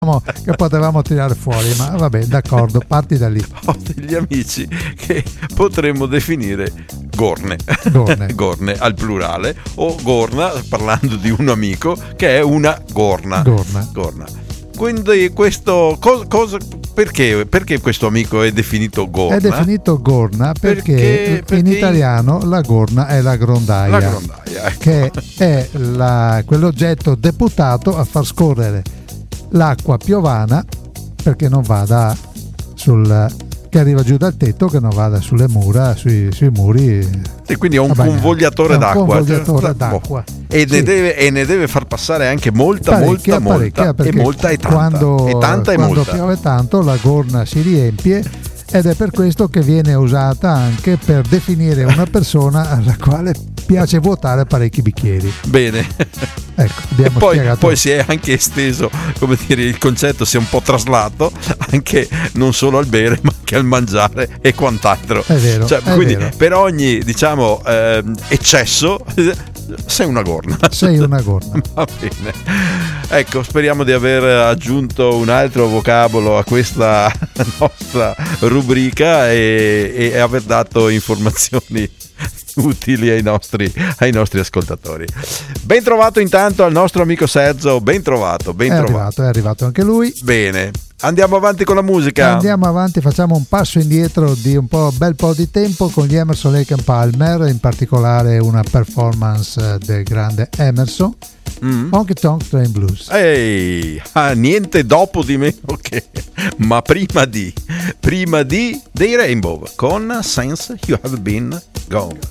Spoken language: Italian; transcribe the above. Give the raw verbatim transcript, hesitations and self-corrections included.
che potevamo tirare fuori, ma vabbè, d'accordo, parti da lì. Ho degli amici che potremmo definire gorne. Gorne. Gorne al plurale, o gorna, parlando di un amico che è una gorna. Gorna. Gorna. Quindi questo cosa, cosa perché, perché questo amico è definito gorna? È definito gorna perché, Perché- perché in italiano la gorna è la grondaia, La grondaia, ecco. che è la- quell'oggetto deputato a far scorrere l'acqua piovana perché non vada sul che arriva giù dal tetto, che non vada sulle mura, sui, sui muri. E quindi è un a bagnare. convogliatore È un d'acqua. convogliatore Cioè, d'acqua. E, ne Sì. deve, e ne deve far passare anche molta, Parecchia, molta, parecchia, molta. E perché molta e tanta. Quando, e tanta e quando molta. piove tanto la gorna si riempie, ed è per questo che viene usata anche per definire una persona alla quale piace vuotare parecchi bicchieri. Bene. Ecco, abbiamo E poi, spiegato. poi si è anche esteso, come dire, il concetto si è un po' traslato anche non solo al bere, ma anche al mangiare e quant'altro. È vero, Cioè, è quindi vero. per ogni, diciamo, ehm, eccesso sei una gorna. Sei una gorna. Va bene. Ecco, speriamo di aver aggiunto un altro vocabolo a questa nostra rubrica e, e aver dato informazioni utili ai nostri, ai nostri ascoltatori. Ben trovato intanto al nostro amico Sergio, ben trovato, ben È trovato. arrivato, è arrivato anche lui. Bene, andiamo avanti con la musica. Andiamo avanti, facciamo un passo indietro di un po', bel po' di tempo con gli Emerson, Lake and Palmer, in particolare una performance del grande Emerson, Mm. Honky Tonk Train Blues. Ehi, ah, niente dopo di meno che, ma prima di, prima di dei Rainbow con Since You Have Been Gone.